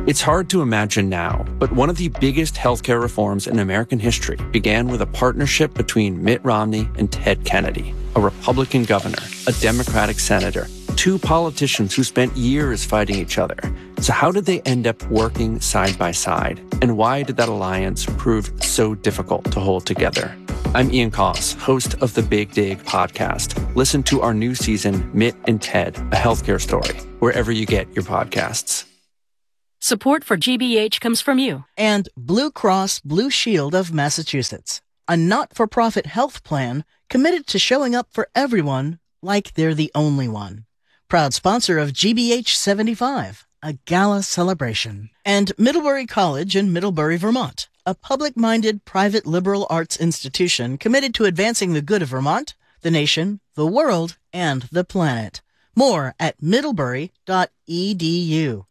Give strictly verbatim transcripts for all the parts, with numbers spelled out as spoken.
It's hard to imagine now, but one of the biggest healthcare reforms in American history began with a partnership between Mitt Romney and Ted Kennedy, a Republican governor, a Democratic senator, two politicians who spent years fighting each other. So how did they end up working side by side? And why did that alliance prove so difficult to hold together? I'm Ian Coss, host of the Big Dig podcast. Listen to our new season, Mitt and Ted, a healthcare story, wherever you get your podcasts. Support for G B H comes from you. And Blue Cross Blue Shield of Massachusetts, a not-for-profit health plan committed to showing up for everyone like they're the only one. Proud sponsor of G B H seventy-five, a gala celebration. And Middlebury College in Middlebury, Vermont, a public-minded private liberal arts institution committed to advancing the good of Vermont, the nation, the world, and the planet. More at middlebury dot e d u.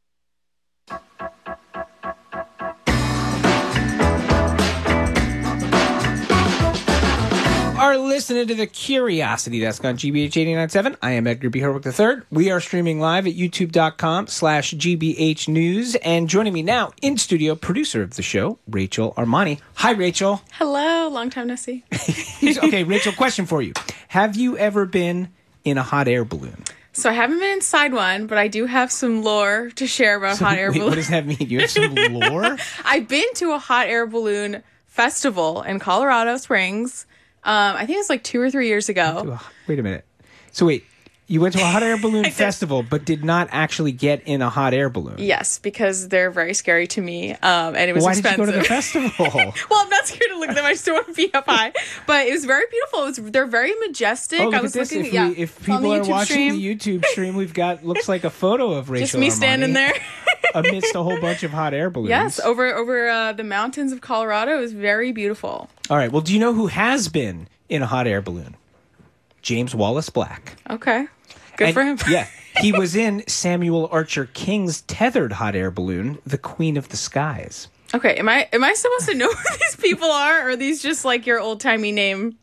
Are listening to the Curiosity Desk on G B H eighty-nine point seven. I am Edgar B. Herwick the third. We are streaming live at youtube.com slash GBH News. And joining me now in studio, producer of the show, Rachel Armani. Hi, Rachel. Hello. Long time no see. Okay, Rachel, question for you. Have you ever been in a hot air balloon? So I haven't been inside one, but I do have some lore to share about So, hot air wait, balloons. what does that mean? You have some lore? I've been to a hot air balloon festival in Colorado Springs. Um, I think it was like two or three years ago. Wait a minute. So wait, you went to a hot air balloon festival, but did not actually get in a hot air balloon? Yes, because they're very scary to me, um, and it was Why expensive. did you go to the festival? Well, I'm not scared to look at them. I still want to be up high. But it was very beautiful. It was, they're very majestic. Oh, look I was at this. looking. If, yeah, we, if it's on people the are YouTube watching stream. the YouTube stream, we've got looks like a photo of Rachel Just me standing Armani there. amidst a whole bunch of hot air balloons. Yes, over over uh, the mountains of Colorado. It was very beautiful. All right. Well, do you know who has been in a hot air balloon? James Wallace Black. Okay. Good And, for him. Yeah. He was in Samuel Archer King's tethered hot air balloon, The Queen of the Skies. Okay, am I am I supposed to know who these people are, or are these just like your old timey name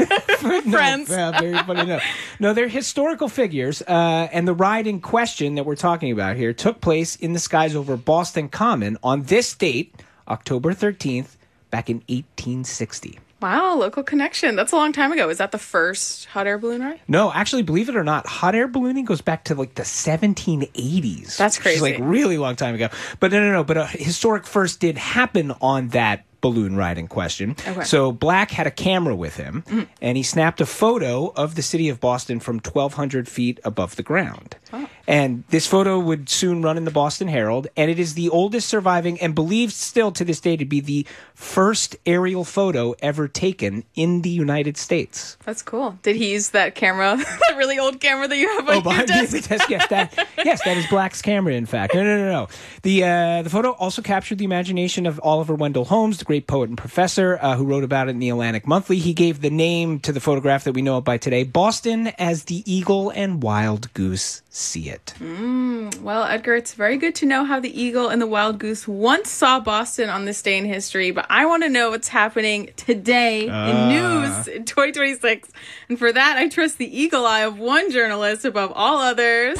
friends? No, yeah, very funny enough. No, they're historical figures, uh, and the ride in question that we're talking about here took place in the skies over Boston Common on this date, October thirteenth, back in eighteen sixty. Wow, local connection. That's a long time ago. Is that the first hot air balloon ride? No, actually, believe it or not, hot air ballooning goes back to like the seventeen eighties. That's crazy. Which is like really long time ago. But no, no, no. But a historic first did happen on that balloon ride in question. Okay. So Black had a camera with him, mm. and he snapped a photo of the city of Boston from twelve hundred feet above the ground. Oh. And this photo would soon run in the Boston Herald, and it is the oldest surviving and believed still to this day to be the first aerial photo ever taken in the United States. That's cool. Did he use that camera, that really old camera that you have on Oh, your behind me, desk? yes, yes, that, yes, that is Black's camera, in fact. No, no, no, no. The, uh, the photo also captured the imagination of Oliver Wendell Holmes, the great poet and professor uh, who wrote about it in the Atlantic Monthly. He gave the name to the photograph that we know it by today, Boston as the Eagle and Wild Goose See It. Mm, well, Edgar, it's very good to know how the Eagle and the Wild Goose once saw Boston on this day in history, but I want to know what's happening today uh. in news in twenty twenty-six. And for that, I trust the eagle eye of one journalist above all others.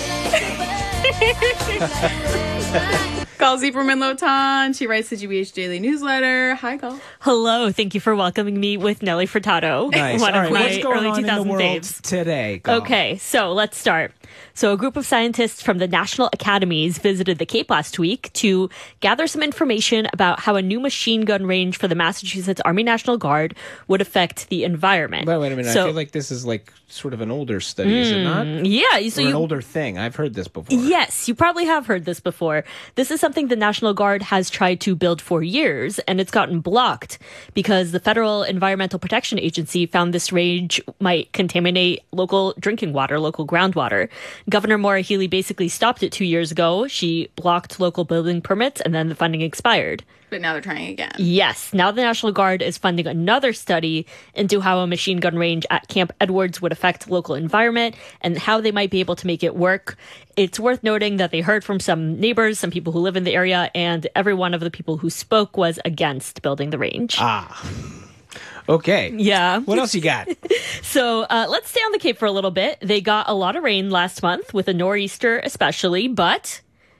Gal Zieperman-Lotan. She writes the G B H Daily Newsletter. Hi, Gal. Hello. Thank you for welcoming me with Nelly Furtado. Nice. One All of right, my what's going early on in the two thousand world faves. today, Gal? Okay, so let's start. So a group of scientists from the National Academies visited the Cape last week to gather some information about how a new machine gun range for the Massachusetts Army National Guard would affect the environment. Wait, wait a minute. So, I feel like this is like sort of an older study, mm, is it not? Yeah. So or you, an older thing. I've heard this before. Yes, you probably have heard this before. This is something the National Guard has tried to build for years, and it's gotten blocked because the Federal Environmental Protection Agency found this range might contaminate local drinking water, local groundwater. Governor Maura Healey basically stopped it two years ago. She blocked local building permits, and then the funding expired. But now they're trying again. Yes. Now the National Guard is funding another study into how a machine gun range at Camp Edwards would affect local environment and how they might be able to make it work. It's worth noting that they heard from some neighbors, some people who live in the area, and every one of the people who spoke was against building the range. Ah. Okay. Yeah. What else you got? So uh, let's stay on the Cape for a little bit. They got a lot of rain last month with a nor'easter especially, but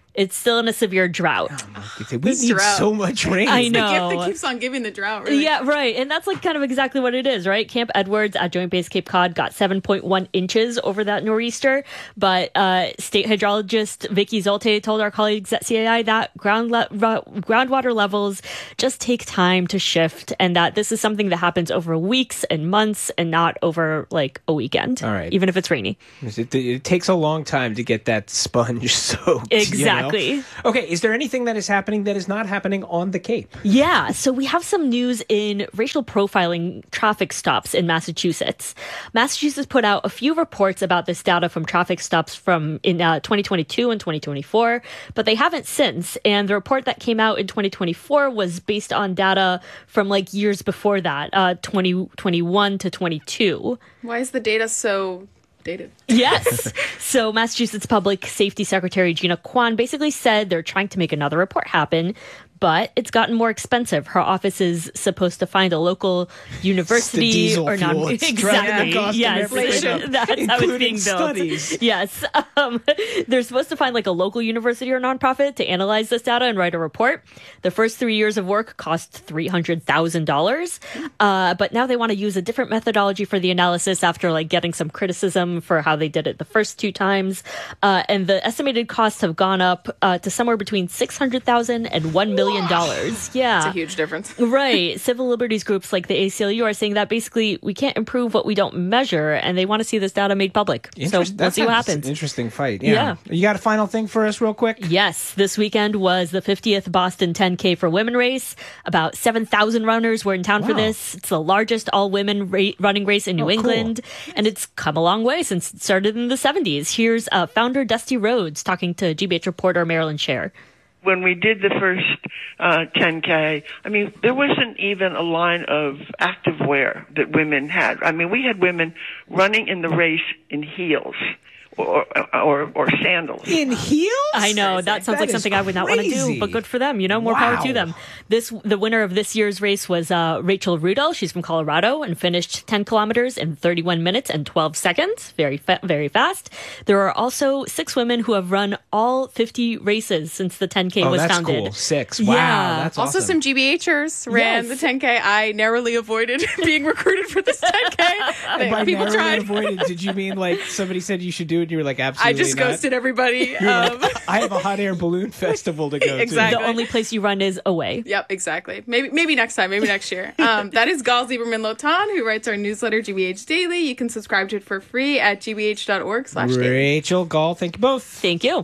It's still in a severe drought. Oh, we This need drought. so much rain. I The know. gift that keeps on giving the drought. Really. Yeah, right. And that's like kind of exactly what it is, right? Camp Edwards at Joint Base Cape Cod got seven point one inches over that nor'easter. But uh, state hydrologist Vicky Zolte told our colleagues at C A I that ground le- ro- groundwater levels just take time to shift, and that this is something that happens over weeks and months and not over like a weekend. All right. Even if it's rainy. It, it takes a long time to get that sponge soaked. Exactly. You know? Okay, is there anything that is happening that is not happening on the Cape? Yeah, so we have some news in racial profiling traffic stops in Massachusetts. Massachusetts put out a few reports about this data from traffic stops from in uh, twenty twenty-two and twenty twenty-four, but they haven't since. And the report that came out in twenty twenty-four was based on data from like years before that, uh, twenty twenty-one to twenty-two. Why is the data so dated? Yes. So Massachusetts Public Safety Secretary Gina Kwan basically said they're trying to make another report happen, but it's gotten more expensive. Her office is supposed to find a local university diesel or non fuel. It's driving the cost of yes, everything up, that's how it's including being built. studies. Yes, um, they're supposed to find like a local university or nonprofit to analyze this data and write a report. The first three years of work cost three hundred thousand dollars, uh, but now they want to use a different methodology for the analysis after like getting some criticism for how they did it the first two times, uh, and the estimated costs have gone up uh, to somewhere between six hundred thousand dollars and one million dollars. Yeah. It's a huge difference. Right. Civil liberties groups like the A C L U are saying that basically we can't improve what we don't measure, and they want to see this data made public. So Interest- we'll see what that's happens. An interesting fight. Yeah. You got a final thing for us real quick? Yes, this weekend was the fiftieth Boston ten K for women race. About seven thousand runners were in town for Wow. this. It's the largest all-women ra- running race in New Oh, cool. England, and it's come a long way since it started in the seventies. Here's uh, founder Dusty Rhodes talking to G B H reporter Marilyn Scher. When we did the first uh, ten K, I mean, there wasn't even a line of active wear that women had. I mean, we had women running in the race in heels or or, or sandals. In heels? I know that sounds That like is something I would not want to do, crazy. but good for them. You know, more power Wow. to them. This the winner of this year's race was uh, Rachel Rudel. She's from Colorado and finished ten kilometers in thirty-one minutes and twelve seconds. Very fa- very fast. There are also six women who have run all fifty races since the ten K Oh, was that's founded. cool. Six. Wow. Yeah. That's Also, awesome. some GBHers ran Yes. the ten K. I narrowly avoided being recruited for this ten K. And by People narrowly tried. avoided, did you mean like somebody said you should do it and you were like, absolutely I just not? ghosted everybody. You're like, Um, I have a hot air balloon festival to go Exactly. The only place you run is away. Yep, exactly. Maybe maybe next time, maybe next year. Um, that is Gal Lieberman Lotan, who writes our newsletter, G B H Daily. You can subscribe to it for free at g b h dot org slash to. daily. Rachel, Gall, thank you both. Thank you.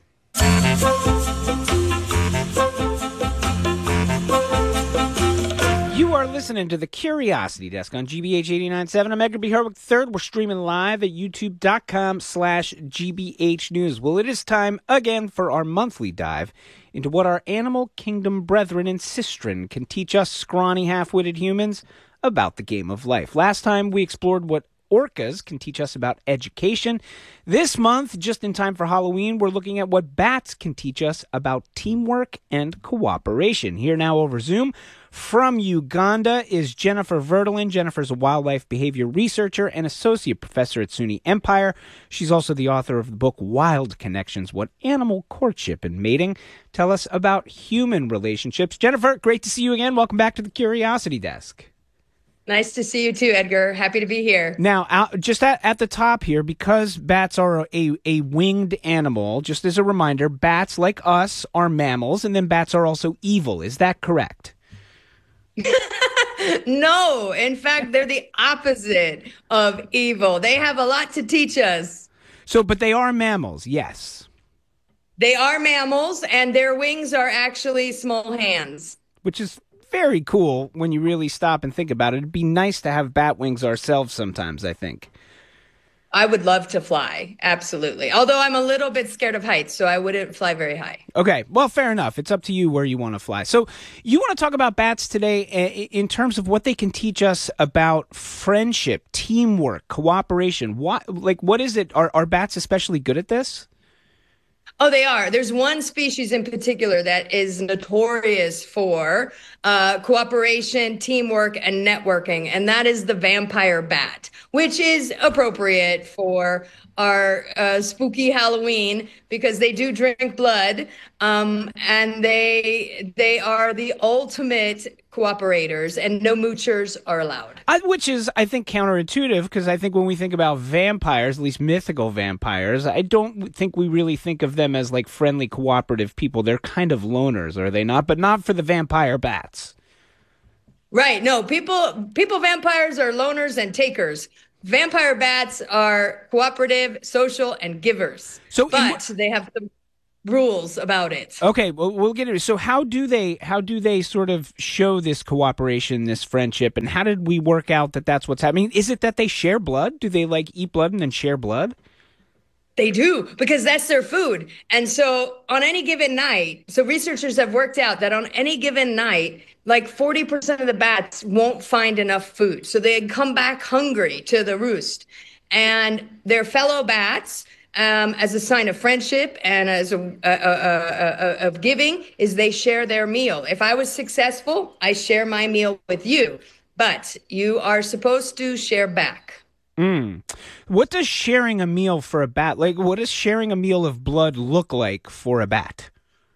You are listening to the Curiosity Desk on G B H eighty-nine point seven. I'm Edgar B. Herwick the third. We're streaming live at youtube.com slash GBH News. Well, it is time again for our monthly dive into what our animal kingdom brethren in Sistren can teach us scrawny, half-witted humans about the game of life. Last time we explored what orcas can teach us about education. This month, just in time for Halloween, we're looking at what bats can teach us about teamwork and cooperation. Here now over Zoom from Uganda is Jennifer Verdelin. Jennifer's a wildlife behavior researcher and associate professor at SUNY Empire. She's also the author of the book Wild Connections, What Animal Courtship and Mating Tell Us About Human Relationships. Jennifer, great to see you again. Welcome back to the Curiosity Desk. Nice to see you too, Edgar. Happy to be here. Now, out, just at, at the top here, because bats are a, a winged animal, just as a reminder, bats, like us, are mammals, and then bats are also evil. Is that correct? No, in fact, they're the opposite of evil. They have a lot to teach us. So, but they are mammals, yes. They are mammals, and their wings are actually small hands. Which is very cool when you really stop and think about it. It'd be nice to have bat wings ourselves sometimes, I think. I would love to fly, absolutely. Although I'm a little bit scared of heights, so I wouldn't fly very high. Okay, well, fair enough. It's up to you where you want to fly. So you want to talk about bats today in terms of what they can teach us about friendship, teamwork, cooperation. What, like, what is it? Are, are bats especially good at this? Oh, they are. There's one species in particular that is notorious for uh, cooperation, teamwork, and networking, and that is the vampire bat, which is appropriate for our uh, spooky Halloween because they do drink blood, um, and they they are the ultimate cooperators, and no moochers are allowed. I, which is, I think, counterintuitive because I think when we think about vampires, at least mythical vampires, I don't think we really think of them as like friendly, cooperative people. They're kind of loners, are they not? But not for the vampire bats. Right. No, people people vampires are loners and takers. Vampire bats are cooperative, social, and givers. So, but in, they have some rules about it. Okay, well, we'll get into it. So, how do they how do they sort of show this cooperation, this friendship, and how did we work out that that's what's happening? Is it that they share blood? Do they like eat blood and then share blood? They do, because that's their food. And so on any given night, so researchers have worked out that on any given night, like forty percent of the bats won't find enough food. So they come back hungry to the roost. And their fellow bats, um, as a sign of friendship and as a, a, a, a, of giving, is they share their meal. If I was successful, I share my meal with you. But you are supposed to share back. Mm. What does sharing a meal for a bat, like what does sharing a meal of blood look like for a bat?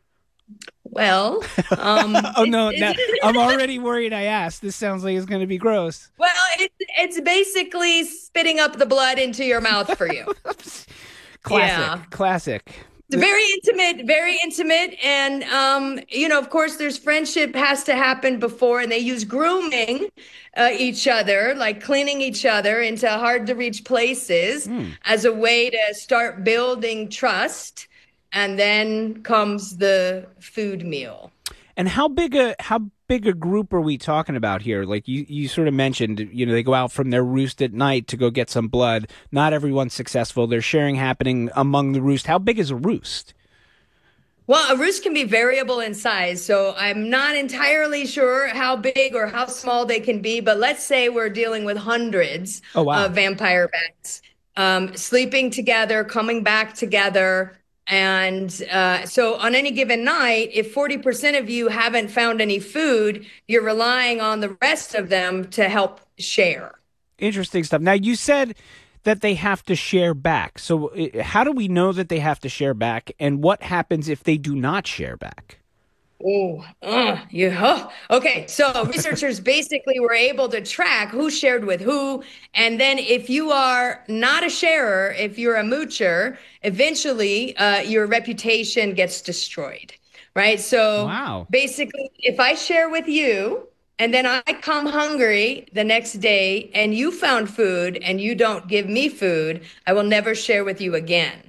Well, um, oh no, now, I'm already worried I asked. This sounds like it's going to be gross. Well, it's, it's basically spitting up the blood into your mouth for you. Classic, yeah. classic. It's very intimate, very intimate. And, um, you know, of course, there's friendship has to happen before, and they use grooming uh, each other, like cleaning each other into hard to reach places mm. as a way to start building trust. And then comes the food meal. And how big a how big a group are we talking about here? Like you, you sort of mentioned, you know, they go out from their roost at night to go get some blood. Not everyone's successful. There's sharing happening among the roost. How big is a roost? Well, a roost can be variable in size, so I'm not entirely sure how big or how small they can be. But let's say we're dealing with hundreds oh, wow. of vampire bats um, sleeping together, coming back together. And uh, so on any given night, if forty percent of you haven't found any food, you're relying on the rest of them to help share. Interesting stuff. Now, you said that they have to share back. So uh, how do we know that they have to share back? And what happens if they do not share back? Oh, uh, yeah. Okay. So researchers basically were able to track who shared with who. And then if you are not a sharer, if you're a moocher, eventually uh, your reputation gets destroyed. Right. So wow. basically, if I share with you and then I come hungry the next day and you found food and you don't give me food, I will never share with you again.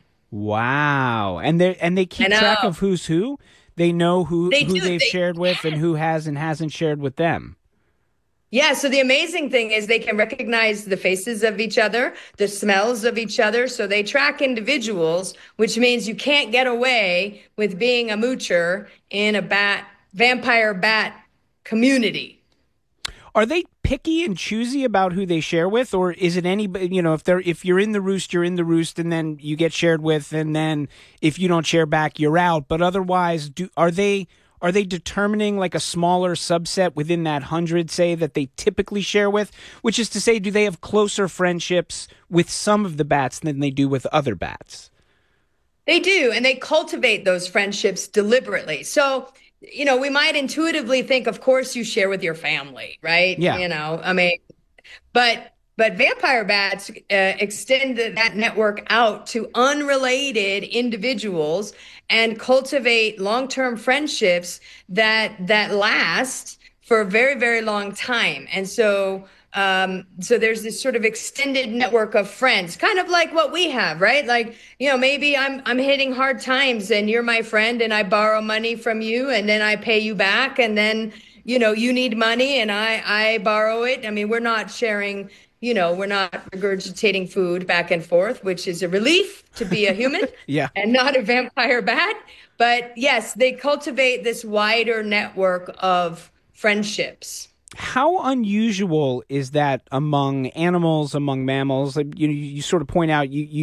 Wow. And they and they keep track of who's who? They know who, they who do, they've they shared with can. and who has and hasn't shared with them. Yeah, so the amazing thing is they can recognize the faces of each other, the smells of each other. So they track individuals, which means you can't get away with being a moocher in a bat vampire bat community. Are they picky and choosy about who they share with, or is it any, you know, if they're if you're in the roost, you're in the roost, and then you get shared with, and then if you don't share back, you're out. But otherwise, do are they are they determining like a smaller subset within that hundred, say, that they typically share with? Which is to say, do they have closer friendships with some of the bats than they do with other bats? They do, and they cultivate those friendships deliberately. So, you know, we might intuitively think, of course, you share with your family, right? Yeah. You know, I mean, but but vampire bats uh, extend that network out to unrelated individuals and cultivate long-term friendships that that last for a very, very long time. And so Um, so there's this sort of extended network of friends, kind of like what we have, right? Like, you know, maybe I'm I'm hitting hard times and you're my friend and I borrow money from you and then I pay you back and then, you know, you need money and I, I borrow it. I mean, we're not sharing, you know, we're not regurgitating food back and forth, which is a relief to be a human yeah. and not a vampire bat. But yes, they cultivate this wider network of friendships. How unusual is that among animals, among mammals? You you sort of point out you, you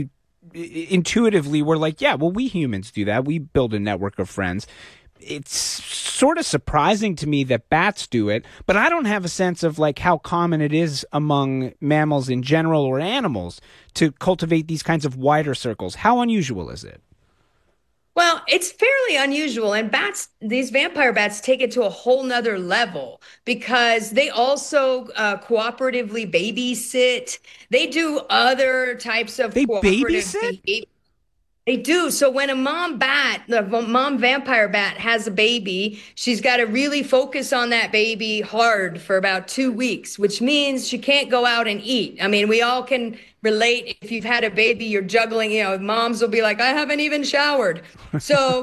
intuitively we're like, yeah, well, we humans do that. We build a network of friends. It's sort of surprising to me that bats do it, but I don't have a sense of like how common it is among mammals in general or animals to cultivate these kinds of wider circles. How unusual is it? Well, it's fairly unusual. And bats, these vampire bats take it to a whole nother level because they also uh, cooperatively babysit. They do other types of they cooperative babysit? behavior. They do. So when a mom bat, the mom vampire bat has a baby, she's got to really focus on that baby hard for about two weeks, which means she can't go out and eat. I mean, we all can relate. If you've had a baby, you're juggling, you know, moms will be like, I haven't even showered. So,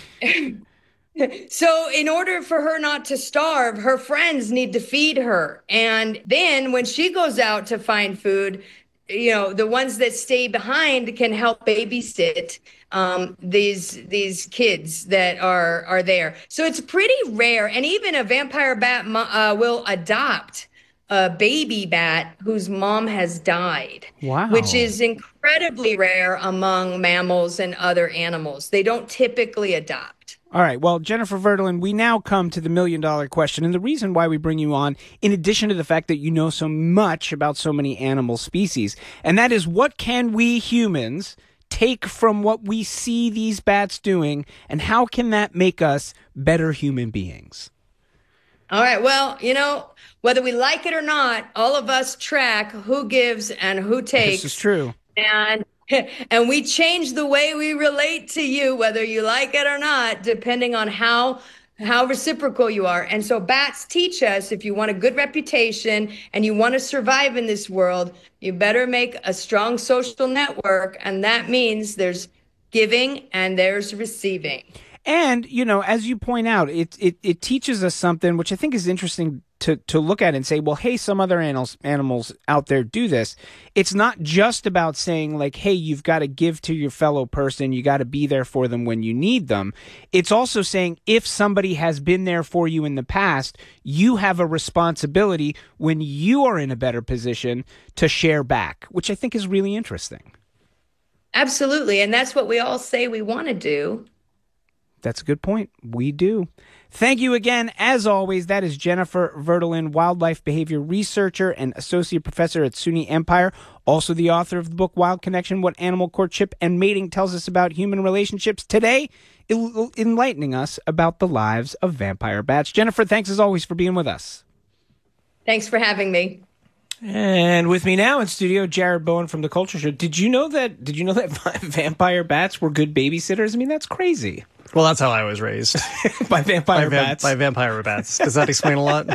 so in order for her not to starve, her friends need to feed her. And then when she goes out to find food, you know, the ones that stay behind can help babysit um, these these kids that are are there. So it's pretty rare. And even a vampire bat uh, will adopt a baby bat whose mom has died. Wow. Which is incredibly rare among mammals and other animals. They don't typically adopt. All right. Well, Jennifer Verdolin, we now come to the million dollar question. And the reason why we bring you on, in addition to the fact that you know so much about so many animal species, and that is, what can we humans take from what we see these bats doing, and how can that make us better human beings? All right. Well, you know, whether we like it or not, all of us track who gives and who takes. This is true. And And we change the way we relate to you, whether you like it or not, depending on how how reciprocal you are. And so bats teach us, if you want a good reputation and you want to survive in this world, you better make a strong social network. And that means there's giving and there's receiving. And, you know, as you point out, it, it, it teaches us something, which I think is interesting to, to look at and say, well, hey, some other animals, animals out there do this. It's not just about saying, like, hey, you've got to give to your fellow person. You got to be there for them when you need them. It's also saying, if somebody has been there for you in the past, you have a responsibility when you are in a better position to share back, which I think is really interesting. Absolutely. And that's what we all say we want to do. That's a good point. We do. Thank you again. As always, that is Jennifer Verdolin, wildlife behavior researcher and associate professor at SUNY Empire, also the author of the book Wild Connection, What Animal Courtship and Mating Tells Us About Human Relationships. Today, enlightening us about the lives of vampire bats. Jennifer, thanks as always for being with us. Thanks for having me. And with me now in studio, Jared Bowen from The Culture Show. Did you know that? Did you know that vampire bats were good babysitters? I mean, that's crazy. Well, that's how I was raised. By vampire by va- bats. By vampire bats. Does that explain a lot?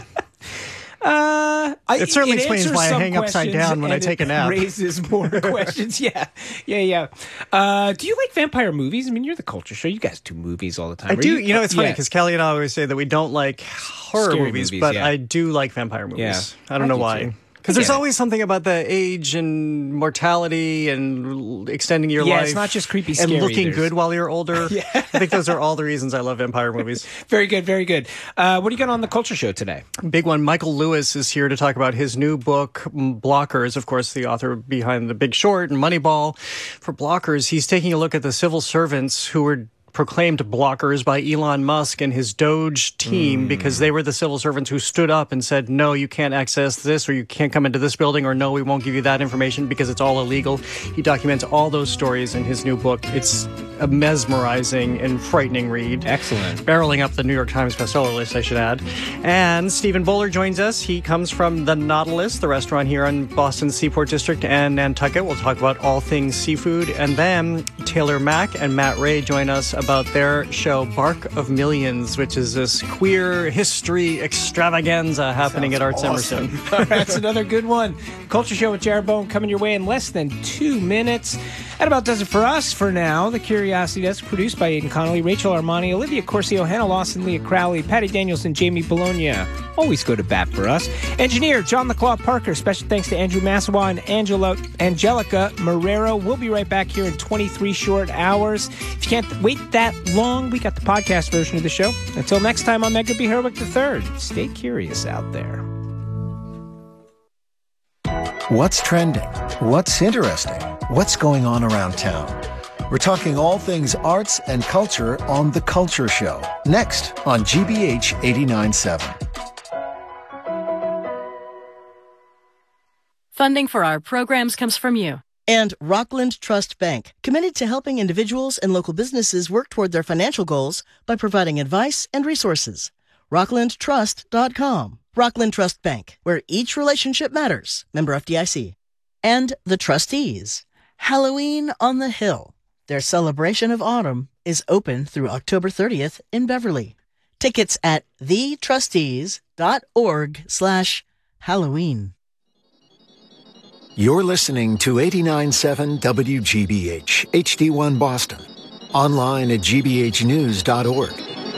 Uh, it certainly it explains why I hang upside down when I take a nap. Raises more questions. Yeah, yeah, yeah. Uh, do you like vampire movies? I mean, you're The Culture Show. You guys do movies all the time. I Are do. You, you know, it's funny yeah. because Kelly and I always say that we don't like horror Scary movies, movies, but yeah. I do like vampire movies. Yeah. I don't I know do why. too. Because there's it. always something about the age and mortality and extending your yeah, life. it's not just creepy, and scary. looking There's... good while you're older. Yeah. I think those are all the reasons I love vampire movies. Very good, very good. Uh, what do you got on The Culture Show today? Big one. Michael Lewis is here to talk about his new book, Blockers. Of course, the author behind The Big Short and Moneyball. For Blockers, he's taking a look at the civil servants who were proclaimed blockers by Elon Musk and his Doge team mm. because they were the civil servants who stood up and said, no, you can't access this, or you can't come into this building, or no, we won't give you that information because it's all illegal. He documents all those stories in his new book. It's a mesmerizing and frightening read. Excellent. Barreling up the New York Times bestseller list, I should add. And Stephen Bowler joins us. He comes from the Nautilus, the restaurant here in Boston's Seaport District and Nantucket. We'll talk about all things seafood. And then Taylor Mack and Matt Ray join us about their show Bark of Millions, which is this queer history extravaganza happening Sounds at Arts awesome. Emerson. All right, that's another good one. Culture Show with Jared Bowen coming your way in less than two minutes. That about does it for us for now. The Curiosity Desk produced by Aidan Connolly, Rachel Armani, Olivia Corcio, Hannah Lawson, Leah Crowley, Patty Danielson, Jamie Bologna. Always go to bat for us. Engineer John LaClaw Parker. Special thanks to Andrew Massawa and Angela, Angelica Marrero. We'll be right back here in twenty-three short hours. If you can't wait that long, we got the podcast version of the show. Until next time, I'm Edgar B. Herwick the third. Stay curious out there. What's trending? What's interesting? What's going on around town? We're talking all things arts and culture on The Culture Show, next on G B H eighty-nine point seven. Funding for our programs comes from you. And Rockland Trust Bank, committed to helping individuals and local businesses work toward their financial goals by providing advice and resources. rockland trust dot com. Rockland Trust Bank, where each relationship matters. Member F D I C. And The Trustees, Halloween on the Hill. Their celebration of autumn is open through October thirtieth in Beverly. Tickets at the trustees dot org slash Halloween. You're listening to eighty-nine point seven W G B H, H D one Boston. Online at g b h news dot org.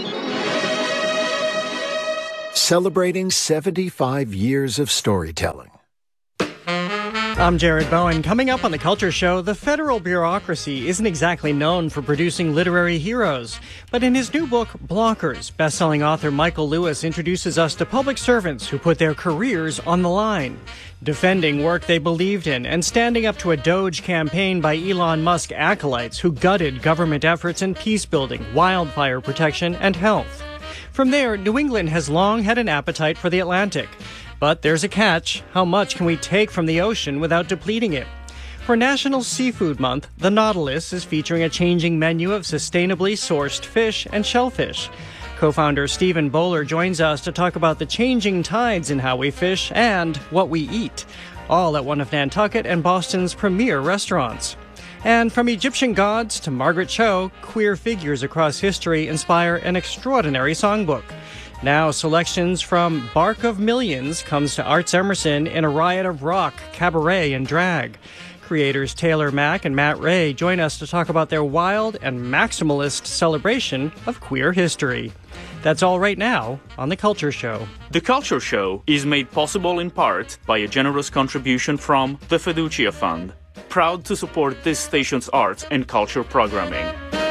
Celebrating seventy-five years of storytelling. I'm Jared Bowen. Coming up on The Culture Show, the federal bureaucracy isn't exactly known for producing literary heroes. But in his new book, Blockers, best-selling author Michael Lewis introduces us to public servants who put their careers on the line, defending work they believed in and standing up to a Doge campaign by Elon Musk acolytes who gutted government efforts in peace-building, wildfire protection, and health. From there, New England has long had an appetite for the Atlantic. But there's a catch. How much can we take from the ocean without depleting it? For National Seafood Month, the Nautilus is featuring a changing menu of sustainably sourced fish and shellfish. Co-founder Stephen Bowler joins us to talk about the changing tides in how we fish and what we eat, all at one of Nantucket and Boston's premier restaurants. And from Egyptian gods to Margaret Cho, queer figures across history inspire an extraordinary songbook. Now, selections from Bark of Millions comes to Arts Emerson in a riot of rock, cabaret, and drag. Creators Taylor Mack and Matt Ray join us to talk about their wild and maximalist celebration of queer history. That's all right now on The Culture Show. The Culture Show is made possible in part by a generous contribution from the Fiducia Fund, proud to support this station's arts and culture programming.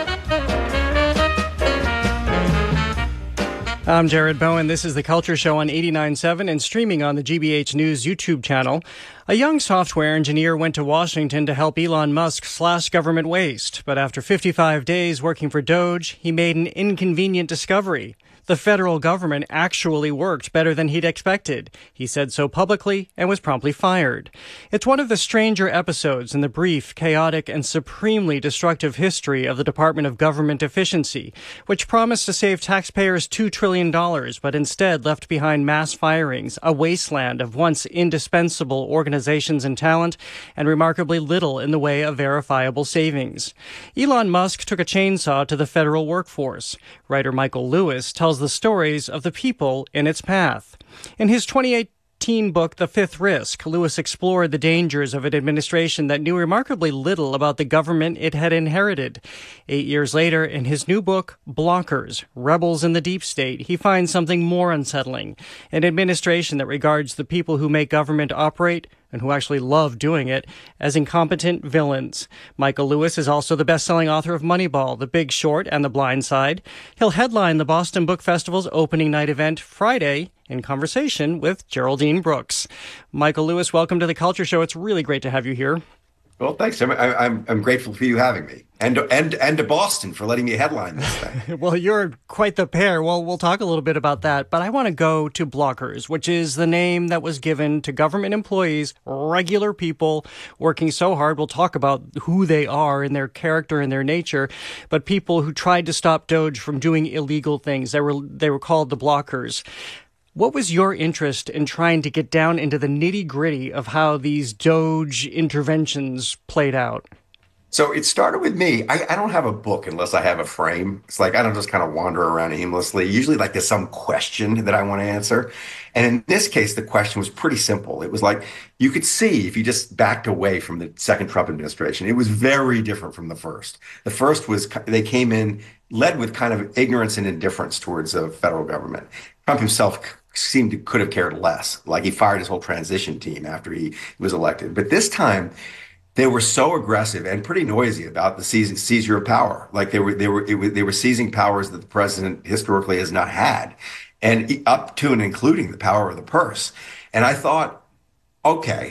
I'm Jared Bowen. This is The Culture Show on eighty-nine point seven and streaming on the G B H News YouTube channel. A young software engineer went to Washington to help Elon Musk slash government waste. But after fifty-five days working for Doge, he made an inconvenient discovery. The federal government actually worked better than he'd expected. He said so publicly and was promptly fired. It's one of the stranger episodes in the brief, chaotic, and supremely destructive history of the Department of Government Efficiency, which promised to save taxpayers two trillion dollars, but instead left behind mass firings, a wasteland of once indispensable organizations and talent, and remarkably little in the way of verifiable savings. Elon Musk took a chainsaw to the federal workforce. Writer Michael Lewis tells the stories of the people in its path. In his twenty eighteen book, The Fifth Risk, Lewis explored the dangers of an administration that knew remarkably little about the government it had inherited. Eight years later, in his new book, Blockers, Rebels in the Deep State, he finds something more unsettling, an administration that regards the people who make government operate and who actually love doing it, as incompetent villains. Michael Lewis is also the best-selling author of Moneyball, The Big Short, and The Blind Side. He'll headline the Boston Book Festival's opening night event Friday in conversation with Geraldine Brooks. Michael Lewis, welcome to The Culture Show. It's really great to have you here. Well, thanks. I'm, I'm, I'm grateful for you having me. And, and, and to Boston for letting me headline this thing. Well, you're quite the pair. Well, we'll talk a little bit about that. But I want to go to Blockers, which is the name that was given to government employees, regular people working so hard. We'll talk about who they are and their character and their nature. But people who tried to stop Doge from doing illegal things. They were, they were called the Blockers. What was your interest in trying to get down into the nitty-gritty of how these Doge interventions played out? So it started with me. I, I don't have a book unless I have a frame. It's like I don't just kind of wander around aimlessly. Usually like there's some question that I want to answer. And in this case, the question was pretty simple. It was like you could see if you just backed away from the second Trump administration, it was very different from the first. The first was they came in led with kind of ignorance and indifference towards the federal government. Trump himself seemed to could have cared less. Like he fired his whole transition team after he was elected. But this time, they were so aggressive and pretty noisy about the seiz- seizure of power. Like they were, they were, it was, they were seizing powers that the president historically has not had, and up to and including the power of the purse. And I thought, okay,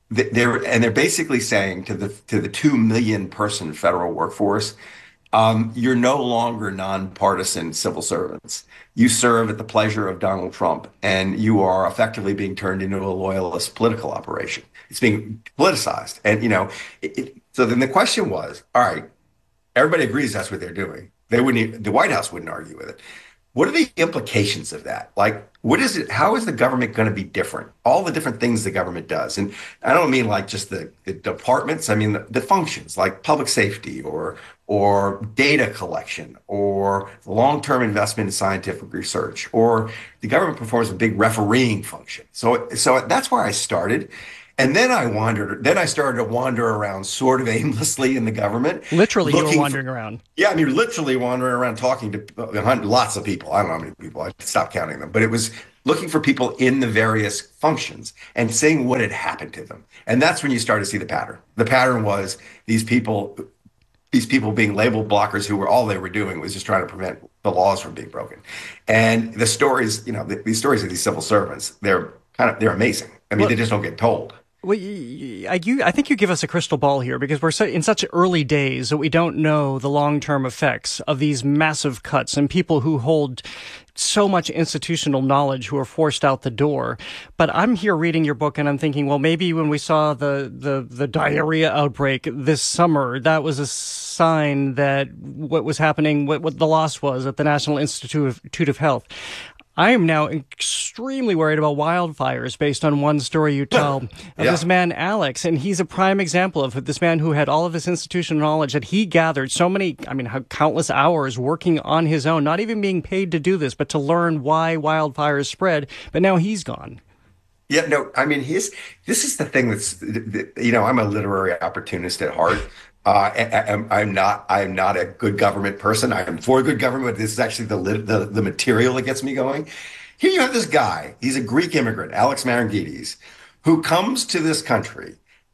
they're and they're basically saying to the to the two million person federal workforce, um, you're no longer nonpartisan civil servants. You serve at the pleasure of Donald Trump, and you are effectively being turned into a loyalist political operation. It's being politicized, and you know. It, it, so then the question was, all right, everybody agrees that's what they're doing. They wouldn't. Even, the White House wouldn't argue with it. What are the implications of that? Like, what is it? How is the government going to be different? All the different things the government does. And I don't mean like just the, the departments. I mean the, the functions like public safety or or data collection or long-term investment in scientific research, or the government performs a big refereeing function. So, so that's where I started. And then I wandered, then I started to wander around sort of aimlessly in the government. Literally, you were wandering for, around. Yeah, I mean, literally wandering around talking to lots of people. I don't know how many people, I stopped counting them, but it was looking for people in the various functions and seeing what had happened to them. And that's when you start to see the pattern. The pattern was these people, these people being labeled blockers who were, all they were doing was just trying to prevent the laws from being broken. And the stories, you know, the, these stories of these civil servants, they're kind of, they're amazing. I mean, well, they just don't get told. Well, I, you, I think you give us a crystal ball here because we're so, in such early days that we don't know the long-term effects of these massive cuts and people who hold so much institutional knowledge who are forced out the door. But I'm here reading your book and I'm thinking, well, maybe when we saw the, the, the diarrhea outbreak this summer, that was a sign that what was happening, what, what the loss was at the National Institute of, Institute of Health. I am now extremely worried about wildfires based on one story you tell of yeah. this man, Alex. And he's a prime example of this man who had all of this institutional knowledge that he gathered so many, I mean, countless hours working on his own, not even being paid to do this, but to learn why wildfires spread. But now he's gone. Yeah, no, I mean, his, this is the thing that's, you know, I'm a literary opportunist at heart. Uh, I, I'm not. I'm not a good government person. I am for good government. But this is actually the, the the material that gets me going. Here you have this guy. He's a Greek immigrant, Alex Marangidis, who comes to this country,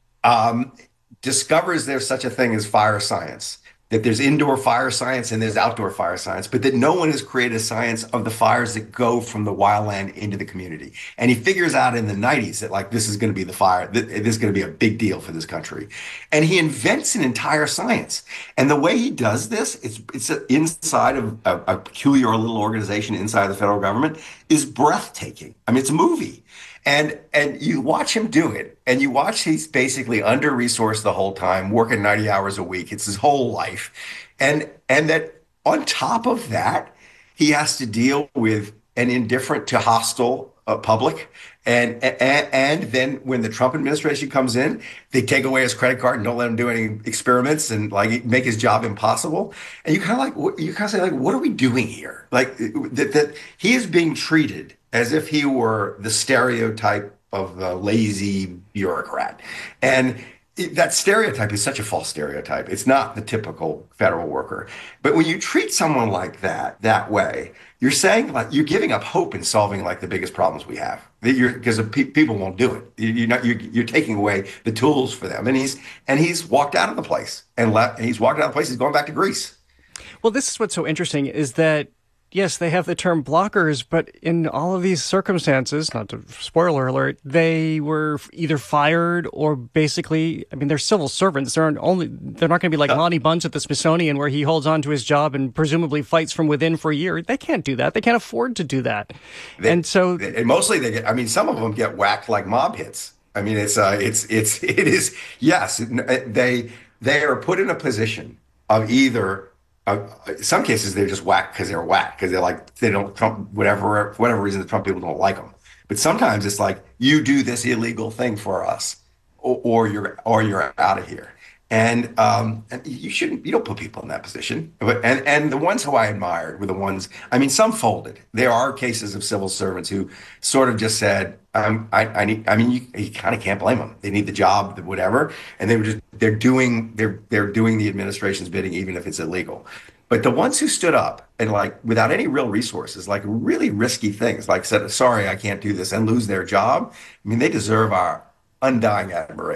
um, discovers there's such a thing as fire science, that there's indoor fire science and there's outdoor fire science, but that no one has created a science of the fires that go from the wildland into the community. And he figures out in the nineties that like, this is going to be the fire, this is going to be a big deal for this country. And he invents an entire science. And the way he does this, it's, it's inside of a, a peculiar little organization inside the federal government, is breathtaking. I mean, it's a movie. And and you watch him do it, and you watch he's basically under-resourced the whole time, working ninety hours a week. It's his whole life. And and that on top of that, he has to deal with an indifferent to hostile uh, public. And, and and then when the Trump administration comes in, they take away his credit card and don't let him do any experiments and like make his job impossible. And you kind of like, you kind of say like, what are we doing here? Like that, that he is being treated as if he were the stereotype of the lazy bureaucrat. And it, that stereotype is such a false stereotype. It's not the typical federal worker. But when you treat someone like that, that way, you're saying like you're giving up hope in solving like the biggest problems we have. Because pe- people won't do it. You're not. You're, you're taking away the tools for them. And he's and he's walked out of the place and left. And he's walked out of the place. He's going back to Greece. Well, this is what's so interesting is that. Yes, they have the term blockers, but in all of these circumstances, not to spoiler alert, they were either fired or basically, I mean, they're civil servants. They're only, they're not going to be like uh, Lonnie Bunch at the Smithsonian where he holds on to his job and presumably fights from within for a year. They can't do that. They can't afford to do that. They, and so, they, and mostly they get, I mean, some of them get whacked like mob hits. I mean, it's, uh, it's, it's, it is, yes, they, they are put in a position of either Uh, in some cases, they're just whacked because they're whacked because they're like, they don't Trump, whatever, for whatever reason, the Trump people don't like them. But sometimes it's like, you do this illegal thing for us or, or you're, or you're out of here. And, um, and you shouldn't, you don't put people in that position. But, and, and the ones who I admired were the ones, I mean, some folded. There are cases of civil servants who sort of just said, um, I, I need, I mean, you, you kind of can't blame them. They need the job, whatever. And they were just, they're doing, they're, they're doing the administration's bidding, even if it's illegal. But the ones who stood up and like, without any real resources, like really risky things, like said, sorry, I can't do this and lose their job. I mean, they deserve our undying admiration.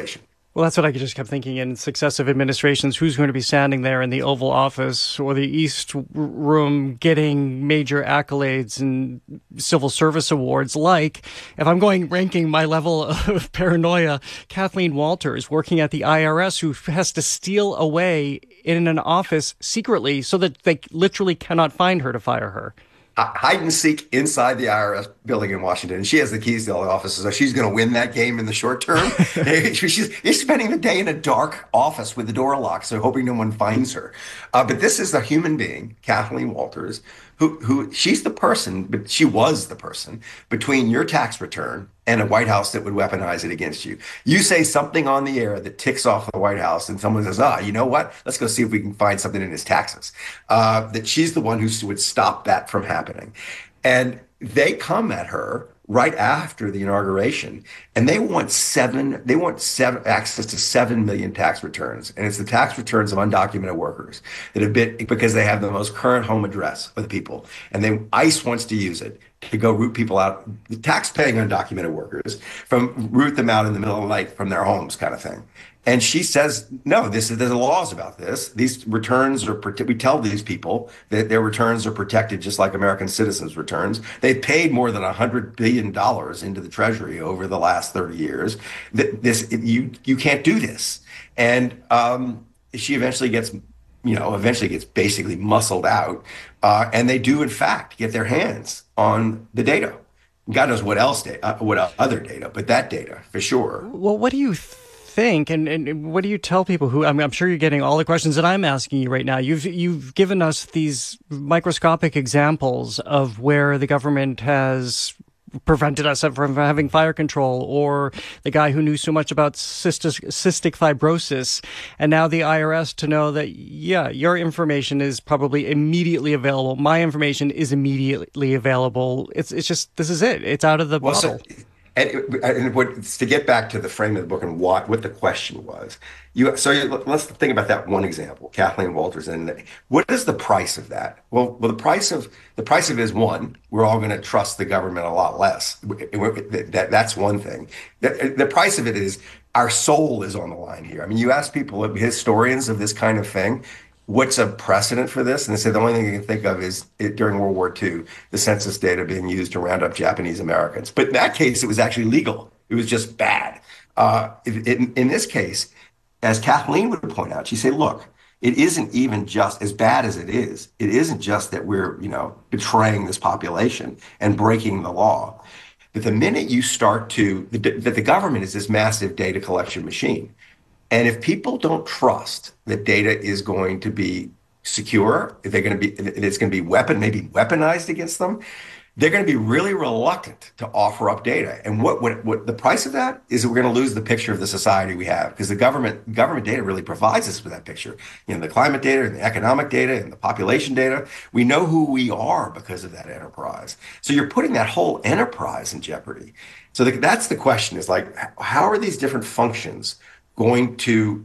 Well, that's what I just kept thinking in successive administrations. Who's going to be standing there in the Oval Office or the East Room getting major accolades and civil service awards? Like, if I'm going ranking my level of paranoia, Kathleen Walters working at the I R S, who has to steal away in an office secretly so that they literally cannot find her to fire her. Hide and seek inside the I R S building in Washington. And she has the keys to all the offices, so she's going to win that game in the short term. she's, she's spending the day in a dark office with the door locked, so hoping no one finds her. Uh, but this is a human being, Kathleen Walters, who, who she's the person, but she was the person between your tax return and a White House that would weaponize it against you. You say something on the air that ticks off the White House, and someone says, ah, you know what? Let's go see if we can find something in his taxes. Uh, that she's the one who would stop that from happening. And they come at her right after the inauguration, and they want seven, they want seven access to seven million tax returns. And it's the tax returns of undocumented workers that have been, because they have the most current home address of the people. And then ICE wants to use it to go root people out, the tax-paying undocumented workers, from root them out in the middle of the night from their homes, kind of thing. And she says, no, this is, there's laws about this. These returns are, we tell these people that their returns are protected just like American citizens' returns. They've paid more than one hundred billion dollars into the Treasury over the last thirty years. This, you, you can't do this. And um, she eventually gets, you know, eventually gets basically muscled out. Uh, and they do, in fact, get their hands on the data. God knows what else, data, uh, what other data, but that data for sure. Well, what do you think? think and, and what do you tell people who I mean, I'm sure you're getting all the questions that I'm asking you right now. You've you've given us these microscopic examples of where the government has prevented us from having fire control, or the guy who knew so much about cystic, cystic fibrosis, and now the I R S to know that, yeah, your information is probably immediately available. My information is immediately available. It's it's just, this is it. It's out of the well, bottle. So- And, and what, to get back to the frame of the book and what, what the question was, you so you, let's think about that one example, Kathleen Walters, and what is the price of that? Well, well, the price of the price of it is one, we're all going to trust the government a lot less. That, that's one thing. The, the price of it is our soul is on the line here. I mean, you ask people, historians of this kind of thing, what's a precedent for this? And they say the only thing you can think of is it, during World War Two, the census data being used to round up Japanese Americans. But in that case, it was actually legal. It was just bad. Uh, in, in this case, as Kathleen would point out, she'd say, look, it isn't even just as bad as it is. It isn't just that we're, you know, betraying this population and breaking the law. But the minute you start to, that the government is this massive data collection machine. And if people don't trust that data is going to be secure, if they're going to be, if it's going to be weapon, maybe weaponized against them, they're going to be really reluctant to offer up data. And what, what, what the price of that is that we're going to lose the picture of the society we have, because the government, government data really provides us with that picture. You know, the climate data and the economic data and the population data, we know who we are because of that enterprise. So you're putting that whole enterprise in jeopardy. So the, that's the question, is like, how are these different functions going to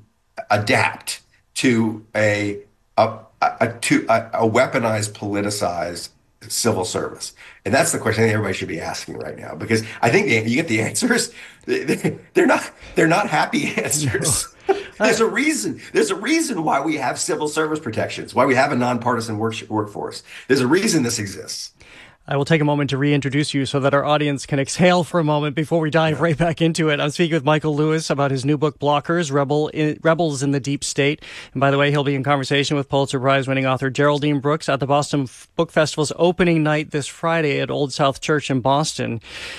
adapt to a a, a, to a, a weaponized, politicized civil service? And that's the question I think everybody should be asking right now, because I think the, you get the answers. They're not they're not happy answers. There's a reason. There's a reason why we have civil service protections, why we have a nonpartisan work, workforce. There's a reason this exists. I will take a moment to reintroduce you so that our audience can exhale for a moment before we dive right back into it. I'm speaking with Michael Lewis about his new book, Blockers, Rebel in, Rebels in the Deep State. And by the way, he'll be in conversation with Pulitzer Prize-winning author Geraldine Brooks at the Boston Book Festival's opening night this Friday at Old South Church in Boston.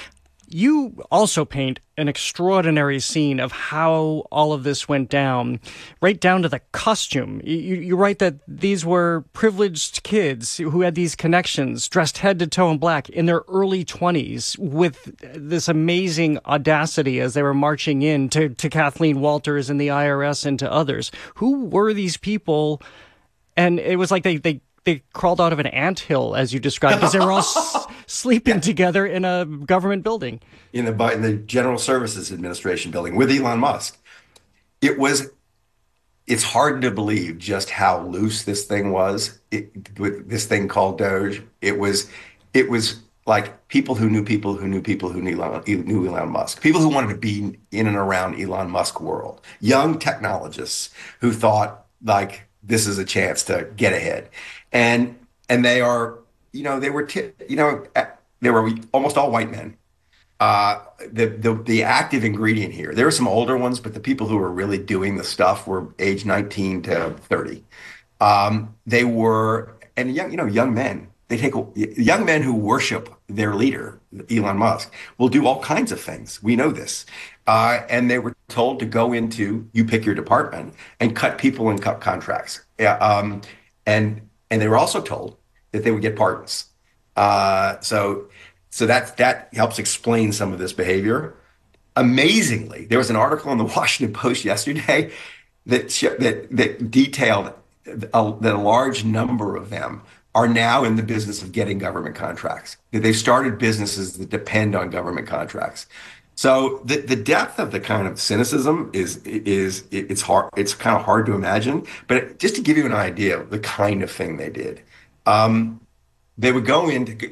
You also paint an extraordinary scene of how all of this went down, right down to the costume. You, you write that these were privileged kids who had these connections, dressed head to toe in black in their early twenties, with this amazing audacity as they were marching in to, to Kathleen Walters and the I R S and to others. Who were these people? And it was like they, they They crawled out of an anthill, as you described, because they were all s- sleeping together in a government building. In the, in the General Services Administration building with Elon Musk. It was, it's hard to believe just how loose this thing was, it, with this thing called Doge. It was, it was like people who knew people who knew people who knew Elon, knew Elon Musk, people who wanted to be in and around Elon Musk world, young technologists who thought like this is a chance to get ahead. And and they are, you know, they were, t- you know, they were almost all white men. Uh, the, the the active ingredient here, there were some older ones, but the people who were really doing the stuff were age nineteen to thirty. Um, they were, and young, you know, young men. They take young men who worship their leader, Elon Musk, will do all kinds of things. We know this. Uh, and they were told to go into, you pick your department, and cut people and cut contracts. Yeah, um, and and they were also told that they would get pardons. Uh, so so that that helps explain some of this behavior. Amazingly, there was an article in the Washington Post yesterday that that that detailed a, that a large number of them are now in the business of getting government contracts. That they've started businesses that depend on government contracts. So the, the depth of the kind of cynicism is is it's hard. It's kind of hard to imagine. But just to give you an idea of the kind of thing they did, um, they would go into.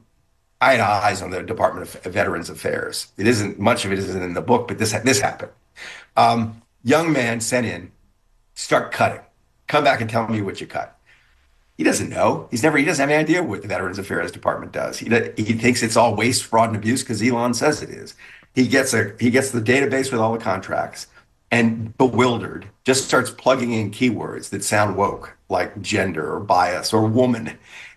I had eyes on the Department of Veterans Affairs. It isn't much of it isn't in the book, but this this happened. Um, young man sent in, start cutting. Come back and tell me what you cut. He doesn't know. He's never. He doesn't have any idea what the Veterans Affairs Department does. He he thinks it's all waste, fraud, and abuse because Elon says it is. He gets a he gets the database with all the contracts, and bewildered, just starts plugging in keywords that sound woke, like gender or bias or woman,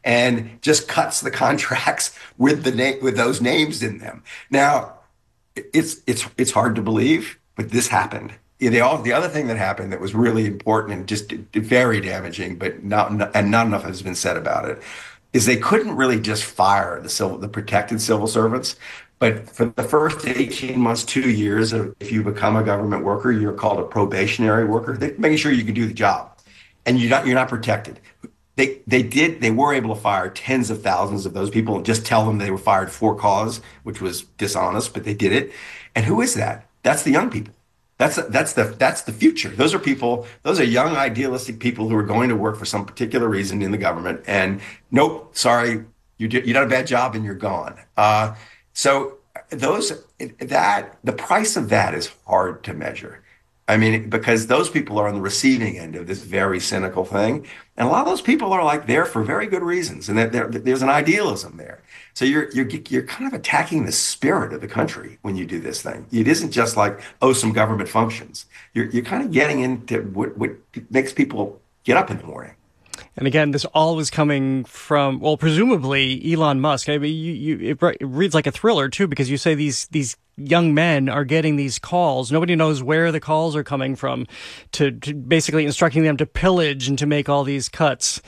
and just cuts the contracts with the name with those names in them. Now, it's it's it's hard to believe, but this happened. The, the other thing that happened that was really important and just very damaging, but not and not enough has been said about it, is they couldn't really just fire the civil, the protected civil servants. But for the first eighteen months, two years, if you become a government worker, you're called a probationary worker. They're making sure you can do the job, and you're not you're not protected. They they did they were able to fire tens of thousands of those people and just tell them they were fired for cause, which was dishonest, but they did it. And who is that? That's the young people. That's that's the that's the future. Those are people. Those are young, idealistic people who are going to work for some particular reason in the government. And nope, sorry, you did you did a bad job and you're gone. Uh, so those that the price of that is hard to measure. I mean, because those people are on the receiving end of this very cynical thing, and a lot of those people are like there for very good reasons, and that there's an idealism there. So you're you're you're kind of attacking the spirit of the country when you do this thing. It isn't just like, oh, some government functions. You're you're kind of getting into what what makes people get up in the morning. And again, this all was coming from, well, presumably Elon Musk. I mean, you, you, it, it reads like a thriller too, because you say these these young men are getting these calls. Nobody knows where the calls are coming from, to, to basically instructing them to pillage and to make all these cuts.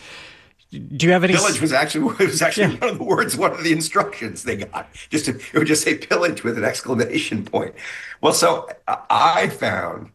Do you have any? Pillage was actually was actually yeah. one of the words, one of the instructions they got. Just to, it would just say pillage with an exclamation point. Well, so I found.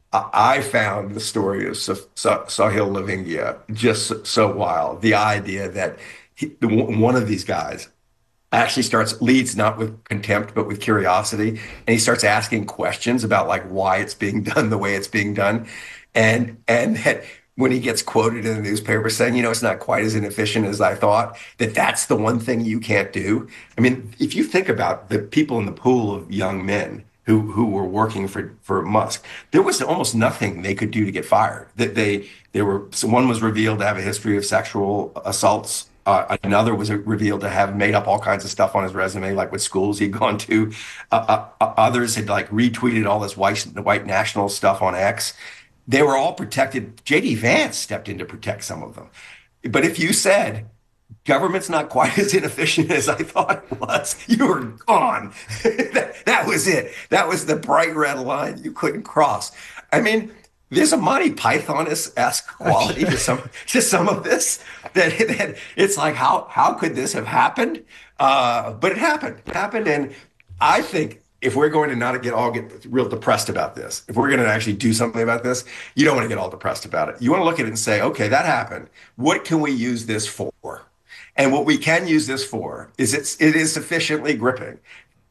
I found the story of Sahil Lavingya just so wild. The idea that he, one of these guys actually starts leads not with contempt but with curiosity, and he starts asking questions about like why it's being done the way it's being done, and and that when he gets quoted in the newspaper saying, you know, it's not quite as inefficient as I thought, that that's the one thing you can't do. I mean, if you think about the people in the pool of young men who who were working for, for Musk, there was almost nothing they could do to get fired. That they they were one was revealed to have a history of sexual assaults. Uh, another was revealed to have made up all kinds of stuff on his resume, like what schools he'd gone to. Uh, uh, others had like retweeted all this white white national stuff on X. They were all protected. J D Vance stepped in to protect some of them. But if you said, government's not quite as inefficient as I thought it was, you were gone. that, that was it. That was the bright red line you couldn't cross. I mean, there's a Monty Python-esque quality to some to some of this. That, that it's like, how how could this have happened? Uh, but it happened. It happened, and I think if we're going to not get all get real depressed about this, if we're going to actually do something about this, you don't want to get all depressed about it. You want to look at it and say, okay, that happened. What can we use this for? And what we can use this for is it's, it is sufficiently gripping.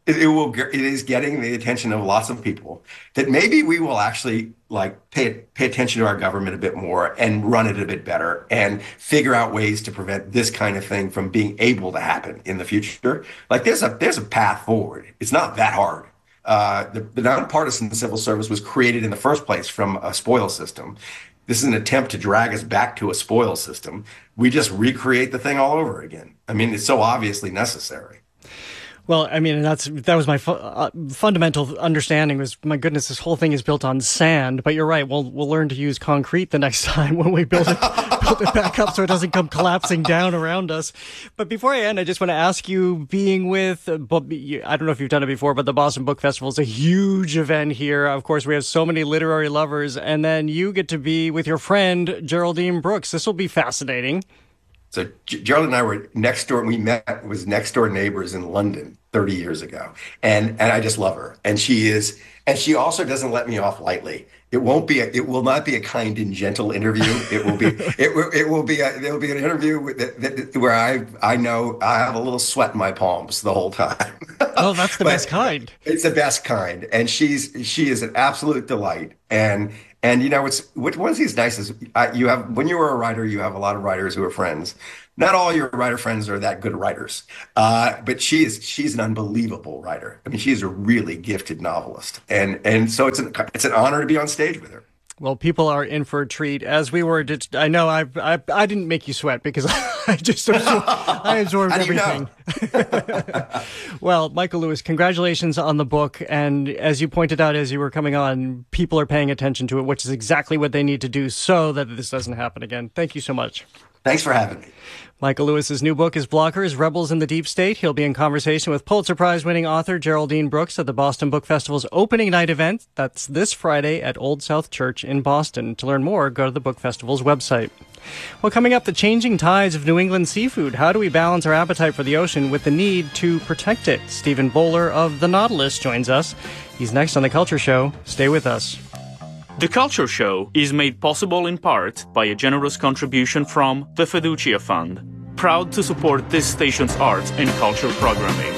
it, it will. It is getting the attention of lots of people. That maybe we will actually like pay pay attention to our government a bit more and run it a bit better and figure out ways to prevent this kind of thing from being able to happen in the future. Like there's a there's a path forward. It's not that hard. Uh, the, the nonpartisan civil service was created in the first place from a spoils system. This is an attempt to drag us back to a spoils system. We just recreate the thing all over again. I mean, it's so obviously necessary. Well, I mean, that's that was my fu- uh, fundamental understanding was, my goodness, this whole thing is built on sand. But you're right. We'll we'll learn to use concrete the next time when we build it build it back up so it doesn't come collapsing down around us. But before I end, I just want to ask you, being with, uh, I don't know if you've done it before, but the Boston Book Festival is a huge event here. Of course, we have so many literary lovers, and then you get to be with your friend Geraldine Brooks. This will be fascinating. So Gerald and I were next door. We met was next door neighbors in London thirty years ago, and and I just love her. And she is, and she also doesn't let me off lightly. It won't be. A, it will not be a kind and gentle interview. It will be. it will. It will be. A, there will be an interview with, that, that, where I I know I have a little sweat in my palms the whole time. Oh, that's the best kind. It's the best kind, and she's she is an absolute delight. And. And, you know, it's one of these nice is uh, you have when you were a writer, you have a lot of writers who are friends. Not all your writer friends are that good writers, uh, but she is she's an unbelievable writer. I mean, she is a really gifted novelist. And and so it's an it's an honor to be on stage with her. Well, people are in for a treat. As we were, I know I I, I didn't make you sweat because I just absorbed, I absorbed How do you everything. know? Well, Michael Lewis, congratulations on the book. And as you pointed out as you were coming on, people are paying attention to it, which is exactly what they need to do so that this doesn't happen again. Thank you so much. Thanks for having me. Michael Lewis's new book is Blockers, Rebels in the Deep State. He'll be in conversation with Pulitzer Prize-winning author Geraldine Brooks at the Boston Book Festival's opening night event. That's this Friday at Old South Church in Boston. To learn more, go to the book festival's website. Well, coming up, the changing tides of New England seafood. How do we balance our appetite for the ocean with the need to protect it? Stephen Bowler of The Nautilus joins us. He's next on The Culture Show. Stay with us. The Culture Show is made possible in part by a generous contribution from the Fiducia Fund, proud to support this station's arts and culture programming.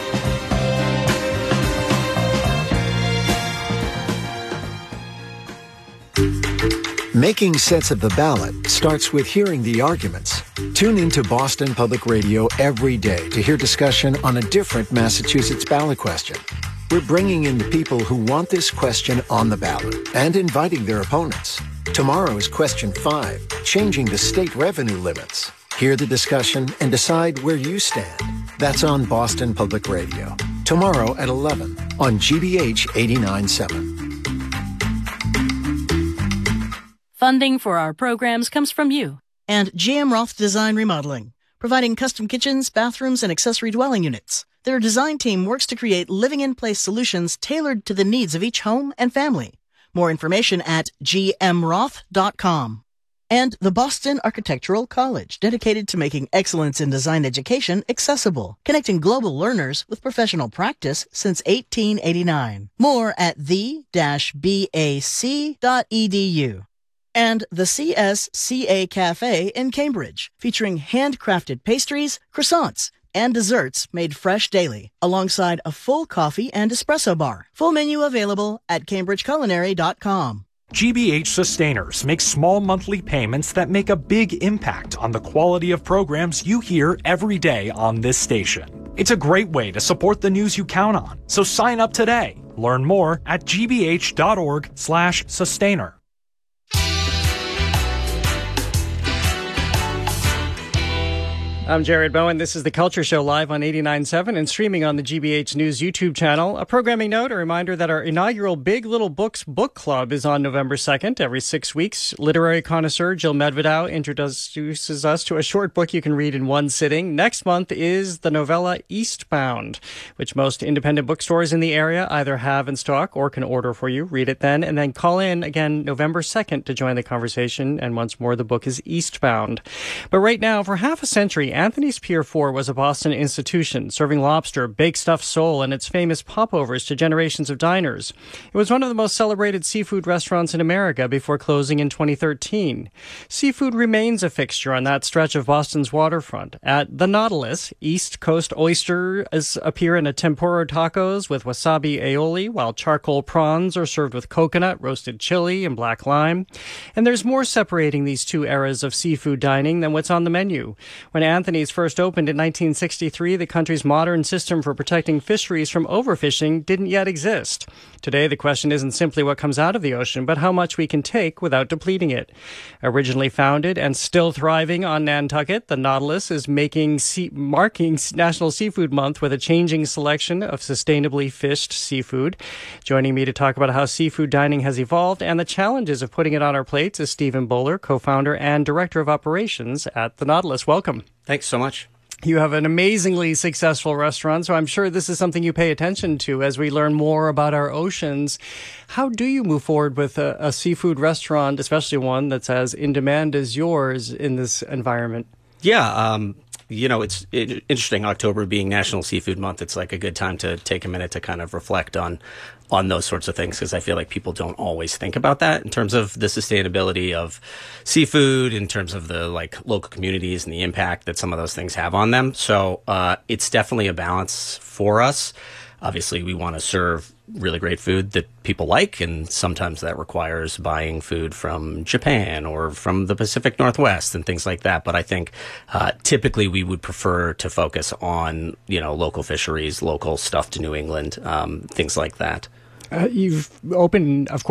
Making sense of the ballot starts with hearing the arguments. Tune into Boston Public Radio every day to hear discussion on a different Massachusetts ballot question. We're bringing in the people who want this question on the ballot and inviting their opponents. Tomorrow is question five, changing the state revenue limits. Hear the discussion and decide where you stand. That's on Boston Public Radio. Tomorrow at eleven on G B H eighty-nine point seven. Funding for our programs comes from you. And G M Roth Design Remodeling, providing custom kitchens, bathrooms, and accessory dwelling units. Their design team works to create living-in-place solutions tailored to the needs of each home and family. More information at g m roth dot com. And the Boston Architectural College, dedicated to making excellence in design education accessible, connecting global learners with professional practice since eighteen eighty-nine. More at the dash b a c dot e d u. And the C S C A Cafe in Cambridge, featuring handcrafted pastries, croissants, and desserts made fresh daily, alongside a full coffee and espresso bar. Full menu available at cambridge culinary dot com. G B H Sustainers make small monthly payments that make a big impact on the quality of programs you hear every day on this station. It's a great way to support the news you count on, so sign up today. Learn more at g b h dot org slash sustainer. I'm Jared Bowen. This is The Culture Show, live on eighty-nine point seven and streaming on the G B H News YouTube channel. A programming note, a reminder that our inaugural Big Little Books book club is on November second. Every six weeks, literary connoisseur Jill Medvedow introduces us to a short book you can read in one sitting. Next month is the novella Eastbound, which most independent bookstores in the area either have in stock or can order for you. Read it then, and then call in again November second to join the conversation. And once more, the book is Eastbound. But right now, for half a century, Anthony's Pier four was a Boston institution, serving lobster, baked stuffed sole, and its famous popovers to generations of diners. It was one of the most celebrated seafood restaurants in America before closing in twenty thirteen. Seafood remains a fixture on that stretch of Boston's waterfront. At the Nautilus, East Coast oysters appear in a tempura tacos with wasabi aioli, while charcoal prawns are served with coconut, roasted chili, and black lime. And there's more separating these two eras of seafood dining than what's on the menu. When Anthony's first opened in nineteen sixty-three, the country's modern system for protecting fisheries from overfishing didn't yet exist. Today, the question isn't simply what comes out of the ocean, but how much we can take without depleting it. Originally founded and still thriving on Nantucket, the Nautilus is making sea- marking National Seafood Month with a changing selection of sustainably fished seafood. Joining me to talk about how seafood dining has evolved and the challenges of putting it on our plates is Stephen Bowler, co-founder and director of operations at the Nautilus. Welcome. Thanks so much. You have an amazingly successful restaurant, so I'm sure this is something you pay attention to as we learn more about our oceans. How do you move forward with a, a seafood restaurant, especially one that's as in demand as yours in this environment? Yeah, um, you know, it's it, interesting. October being National Seafood Month, it's like a good time to take a minute to kind of reflect on on those sorts of things, because I feel like people don't always think about that in terms of the sustainability of seafood, in terms of the like local communities and the impact that some of those things have on them. So uh, it's definitely a balance for us. Obviously, we want to serve really great food that people like, and sometimes that requires buying food from Japan or from the Pacific Northwest and things like that. But I think uh, typically we would prefer to focus on, you know, local fisheries, local stuff to New England, um, things like that. Uh, you've opened, of course,